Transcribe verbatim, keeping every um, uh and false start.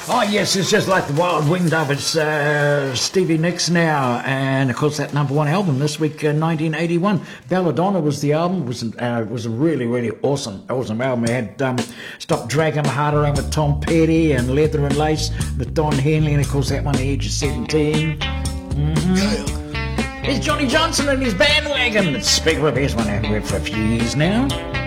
Oh yes, it's just like the Wild Wind Up. It's uh, Stevie Nicks now, and of course that number one album this week, uh, nineteen eighty-one. Belladonna was the album. It was uh, it was a really really awesome awesome album. It had um, Stop Dragging My Heart Around with Tom Petty and Leather and Lace with Don Henley, and of course that one, The Age of seventeen. Mm-hmm. Here's Johnny Johnson and his bandwagon. Let's speak of his one. I've heard for a few years now.